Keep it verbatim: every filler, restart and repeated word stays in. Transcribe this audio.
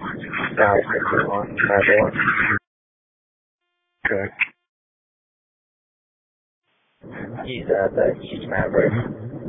Five sixty-one, five one. Correct. He's at the East Maverick.